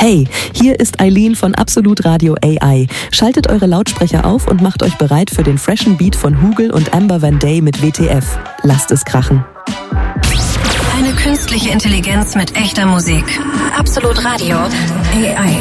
Hey, hier ist Eileen von Absolut Radio AI. Schaltet eure Lautsprecher auf und macht euch bereit für den freshen Beat von Hugel und Amber Van Day mit WTF. Lasst es krachen. Eine künstliche Intelligenz mit echter Musik. Absolut Radio AI.